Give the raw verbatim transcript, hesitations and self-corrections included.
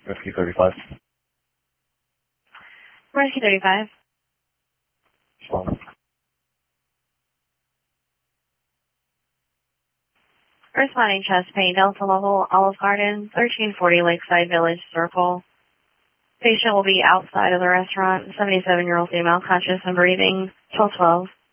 Rescue thirty-five. Rescue thirty-five. Respond. Responding chest pain, Delta level, Olive Garden, thirteen forty Lakeside Village Circle. Patient will be outside of the restaurant, seventy-seven-year-old female, conscious and breathing, twelve twelve.